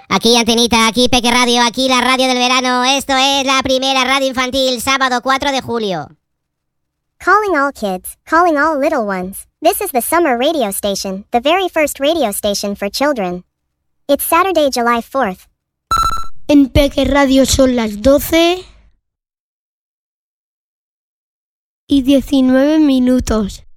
Aquí Antenita, aquí Peque Radio, aquí la radio del verano. Esto es la primera radio infantil, sábado 4 de julio. Calling all kids, calling all little ones. This is the summer radio station, the very first radio station for children. It's Saturday, July 4th. En Peque Radio son las 12:19.